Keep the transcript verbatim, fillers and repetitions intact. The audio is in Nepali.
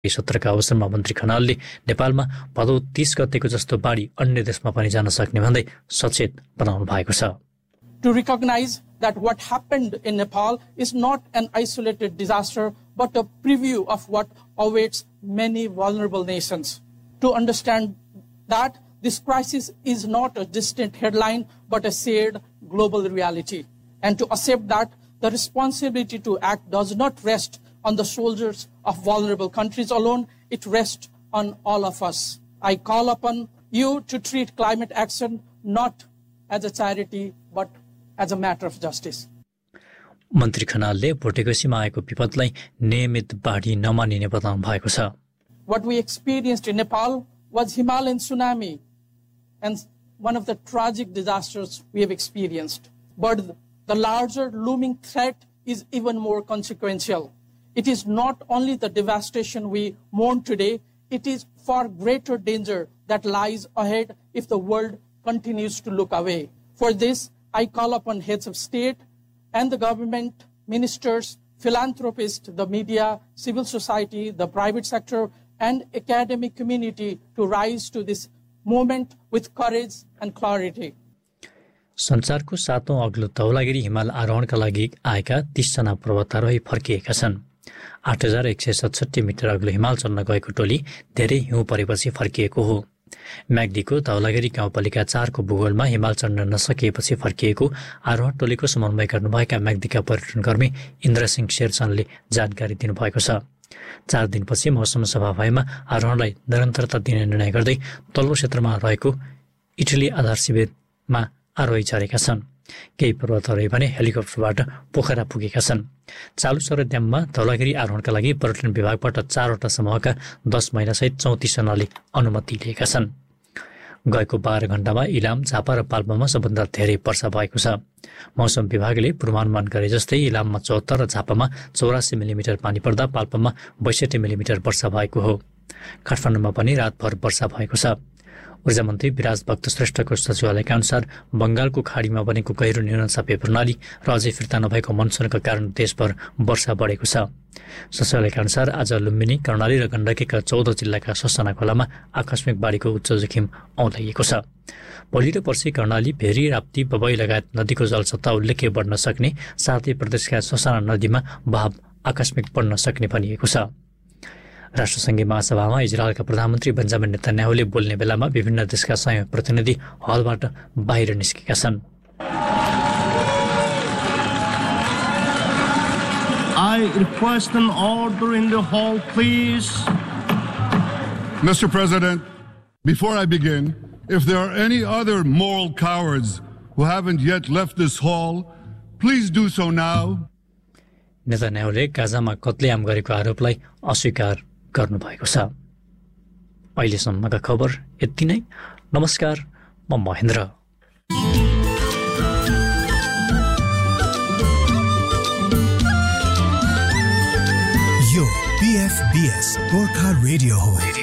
सत्रका अवसरमा मन्त्री खनालले नेपालमा भदौ तीस गतेको जस्तो बाढी अन्य देशमा पनि जान सक्ने भन्दै सचेत बनाउनु भएको छ। To recognize that what happened in Nepal is not an isolated disaster, but a preview of what awaits many vulnerable nations. To understand that this crisis is not a distant headline, but a shared global reality. And to accept that the responsibility to act does not rest on the shoulders of vulnerable countries alone, it rests on all of us. I call upon you to treat climate action not as a charity, but as a matter of justice. मन्त्री खनालले भोटेकोसीमा आएको विपदलाई नियमित बाढी नमानिने बताउनु भएको छ। What we experienced in Nepal was Himalayan tsunami and one of the tragic disasters we have experienced. But the larger looming threat is even more consequential. It is not only the devastation we mourn today, it is far greater danger that lies ahead if the world continues to look away. For this, I call upon heads of state and the government, ministers, philanthropists, the media, civil society, the private sector, and academic community to rise to this moment with courage and clarity. संसारको सातौं अग्लो धौलागिरी हिमाल आरोहणका लागि आएका तीस जना पर्वतारोही फर्किएका छन्। आठ हजार एक सय सतसट्ठी मिटर अग्लो हिमाल चढ्न गएको टोली धेरै हिउँ परेपछि फर्किएको हो। म्याग्दीको धौलागिरी गाउँपालिका चारको भूगोलमा हिमाल चढ्न नसकिएपछि फर्किएको आरोहण टोलीको समन्वय गर्नुभएका म्याग्दीका पर्यटनकर्मी इन्द्रसिंह शेरचनले जानकारी दिनुभएको छ। चार दिनपछि मौसम सफा भएमा आरोहणलाई निरन्तरता दिने निर्णय गर्दै तल्लो क्षेत्रमा रहेको इटली आधार शिविरमा आरोही झरेका छन्। केही पर्वतारोही भने हेलिकप्टरबाट पोखरा पुगेका छन्। चालु सरोड्याममा धौलागिरी आरोहणका लागि पर्यटन विभागबाट चारवटा समूहका दस महिनासहित चौतिस जनाले अनुमति लिएका छन्। गएको बाह्र घण्टामा इलाम, झापा र पाल्पामा सबभन्दा धेरै वर्षा भएको छ। मौसम विभागले पूर्वानुमान गरे जस्तै इलाममा चौहत्तर र झापामा चौरासी मिलिमिटर पानी पर्दा पाल्पामा बैसठी मिलिमिटर वर्षा भएको हो। काठमाडौँमा पनि रातभर वर्षा भएको छ। ऊर्जा मन्त्री विराज भक्त श्रेष्ठको सचिवालयका अनुसार बंगालको खाडीमा बनेको गहिरो न्यूनचापे प्रणाली र अझै फिर्ता नभएको मनसुनका कारण देशभर वर्षा बढेको छ। सचिवालयका अनुसार आज लुम्बिनी, कर्णाली र गण्डकीका चौध जिल्लाका ससाना खोलामा आकस्मिक बाढीको उच्च जोखिम औँल्याइएको छ। भोलि र पर्सि कर्णाली, भेरी, राप्ती, बबई लगायत नदीको जलसत्ता उल्लेख्य बढ्न सक्ने साथै प्रदेशका ससाना नदीमा बहाव आकस्मिक बढ्न सक्ने भनिएको छ। राष्ट्रसङ्घीय महासभामा इजरायलका प्रधानमन्त्री बेन्जामिन नेतन्याहुले बोल्ने बेलामा विभिन्न देशका सय प्रतिनिधि हलबाट बाहिर निस्केका छन्। I request an order in the hall, please. Mister President, before I begin, if there are any other moral cowards who haven't yet left this hall, please do so now. नेतन्याहुले गाजामा कत्लेआम गरेको आरोपलाई अस्वीकार गर्नुभएको छ। अहिलेसम्मका खबर यति नै। नमस्कार, म महेन्द्र। यो पीएफबीएस गोर्खा रेडियो हो।